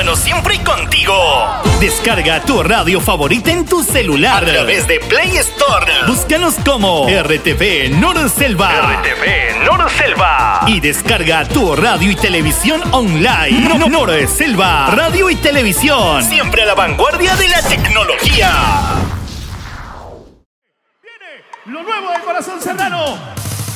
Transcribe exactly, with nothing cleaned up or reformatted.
bueno siempre contigo. Descarga tu radio favorita en tu celular a través de Play Store. Búscanos como R T V Norselva. R T V Norselva. Y descarga tu radio y televisión online. No, no, Norselva. Radio y televisión. Siempre a la vanguardia de la tecnología. Viene lo nuevo del Corazón Serrano.